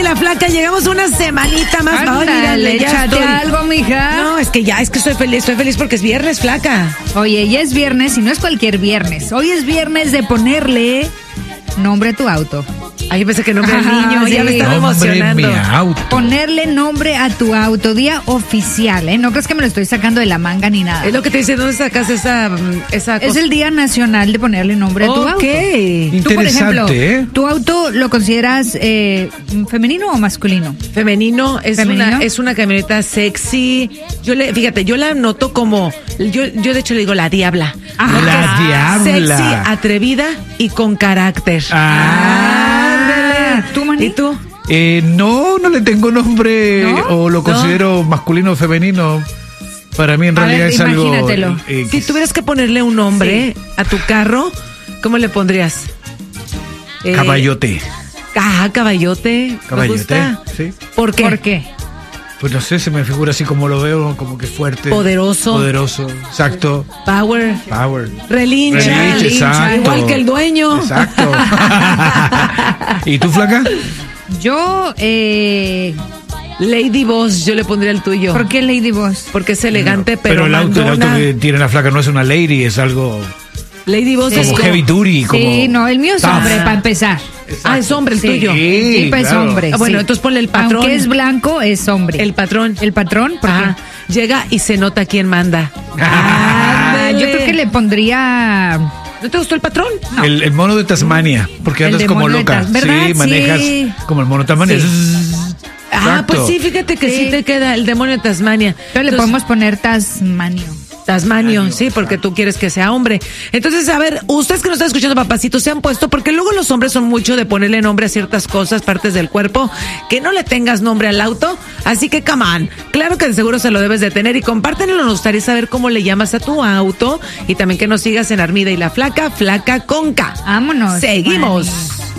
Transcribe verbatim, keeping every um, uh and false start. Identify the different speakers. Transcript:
Speaker 1: la Flaca, llegamos una semanita más.
Speaker 2: Ándale, échate algo, mija.
Speaker 1: No, es que ya, es que estoy feliz, estoy feliz porque es viernes, Flaca.
Speaker 2: Oye, ya es viernes y no es cualquier viernes. Hoy es viernes de ponerle nombre a tu auto.
Speaker 1: Ay, yo pensé que nombre al niño,
Speaker 2: sí.
Speaker 1: ya me estaba
Speaker 3: Nombre
Speaker 1: emocionando.
Speaker 3: mi auto.
Speaker 2: Ponerle nombre a tu auto, día oficial, ¿eh? No crees que me lo estoy sacando de la manga ni nada.
Speaker 1: Es lo que te dice, ¿dónde sacas esa, esa cosa?
Speaker 2: Es el Día Nacional de ponerle nombre a tu auto.
Speaker 1: Ok.
Speaker 2: Tú, por ejemplo,
Speaker 3: Interesante, ¿eh?
Speaker 2: ¿tu auto lo consideras eh, femenino o masculino?
Speaker 1: Femenino, es
Speaker 2: ¿Femenino?
Speaker 1: una es una camioneta sexy. Yo le, fíjate, yo la noto como, yo, yo de hecho le digo la diabla.
Speaker 2: Ah,
Speaker 3: La diabla.
Speaker 1: Sexy, atrevida y con carácter.
Speaker 3: Ah.
Speaker 2: ¿Tú, Manny?
Speaker 1: ¿Y tú?
Speaker 3: Eh, no, no le tengo nombre
Speaker 2: ¿No?
Speaker 3: o lo considero masculino o femenino. Para mí en
Speaker 2: A
Speaker 3: realidad
Speaker 2: ver,
Speaker 3: es algo.
Speaker 2: imagínatelo.
Speaker 3: eh,
Speaker 1: Si tuvieras que ponerle un nombre a tu carro, ¿cómo le pondrías? Eh,
Speaker 3: Caballote.
Speaker 1: Ah, caballote. ¿Me
Speaker 3: Caballote,
Speaker 1: gusta?
Speaker 3: sí.
Speaker 1: ¿Por qué?
Speaker 2: ¿Por qué?
Speaker 3: Pues no sé, se me figura así como lo veo, como que fuerte.
Speaker 1: Poderoso.
Speaker 3: Poderoso, exacto.
Speaker 1: Power.
Speaker 3: Power.
Speaker 1: Relincha.
Speaker 3: Relincha, exacto.
Speaker 1: Igual que el dueño.
Speaker 3: Exacto. ¿Y tú, Flaca?
Speaker 2: Yo, eh...
Speaker 1: Lady Boss, yo le pondría el tuyo.
Speaker 2: ¿por qué Lady Boss?
Speaker 1: Porque es elegante, pero,
Speaker 3: Pero el auto, el auto
Speaker 1: mandona.
Speaker 3: que tiene la Flaca no es una lady, es algo
Speaker 1: Lady Boss
Speaker 2: Sí.
Speaker 1: es
Speaker 3: como
Speaker 1: como...
Speaker 3: heavy duty, como.
Speaker 2: Sí, no, el mío es
Speaker 3: Tough.
Speaker 2: hombre, para empezar.
Speaker 1: Ah, es hombre el
Speaker 2: Sí.
Speaker 1: tuyo.
Speaker 3: Sí,
Speaker 2: El Jeep es
Speaker 3: claro.
Speaker 2: hombre.
Speaker 1: Ah, bueno,
Speaker 2: sí.
Speaker 1: entonces ponle el patrón.
Speaker 2: Aunque es blanco, es hombre.
Speaker 1: El patrón.
Speaker 2: ¿El patrón? ¿Por
Speaker 1: Ajá.
Speaker 2: qué?
Speaker 1: Llega y se nota quién manda.
Speaker 2: Ah,
Speaker 1: Ándale.
Speaker 2: yo creo que le pondría...
Speaker 1: ¿No te gustó el patrón?
Speaker 2: No.
Speaker 3: El, el mono de Tasmania, porque
Speaker 2: El
Speaker 3: andas como
Speaker 2: demonio de
Speaker 3: loca.
Speaker 2: Tas- ¿verdad?
Speaker 3: Sí, manejas
Speaker 2: Sí.
Speaker 3: como el mono de Tasmania.
Speaker 2: Sí.
Speaker 3: Zzz.
Speaker 1: Ah,
Speaker 3: Exacto.
Speaker 1: pues sí, fíjate que sí,
Speaker 2: Sí.
Speaker 1: te queda el demonio de Tasmania.
Speaker 2: Entonces le
Speaker 1: Entonces,
Speaker 2: podemos poner Tasmanio.
Speaker 1: Tasmanio, sí, porque tú quieres que sea hombre. Entonces, a ver, ustedes que nos están escuchando, papacitos, se han puesto, porque luego los hombres son mucho de ponerle nombre a ciertas cosas, partes del cuerpo, que no le tengas nombre al auto. Así que, come on, claro que de seguro se lo debes de tener y compártenlo. Nos gustaría saber cómo le llamas a tu auto y también que nos sigas en Armida y la Flaca, Flaca con K.
Speaker 2: Vámonos.
Speaker 1: Seguimos.
Speaker 2: Manny.